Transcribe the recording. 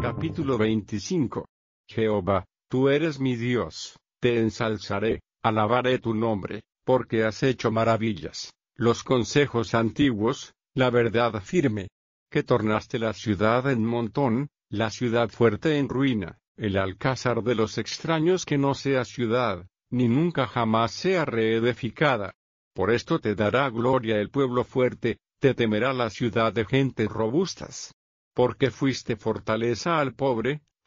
Capítulo 25. Jehová, tú eres mi Dios, te ensalzaré, alabaré tu nombre, porque has hecho maravillas, los consejos antiguos, la verdad firme. Que tornaste la ciudad en montón, la ciudad fuerte en ruina, el alcázar de los extraños que no sea ciudad, ni nunca jamás sea reedificada. Por esto te dará gloria el pueblo fuerte, te temerá la ciudad de gentes robustas. Porque fuiste fortaleza al pobre,